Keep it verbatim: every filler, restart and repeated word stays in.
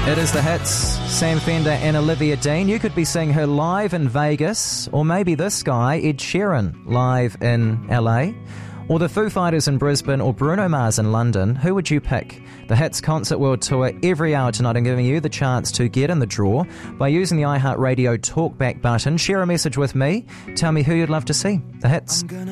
It is the hits, Sam Fender and Olivia Dean. You could be seeing her live in Vegas, or maybe this guy, Ed Sheeran, live in L A, or the Foo Fighters in Brisbane, or Bruno Mars in London. Who would you pick? The Hits Concert World Tour every hour tonight. I'm giving you the chance to get in the draw by using the iHeartRadio Talkback button. Share a message with me. Tell me who you'd love to see. The Hits.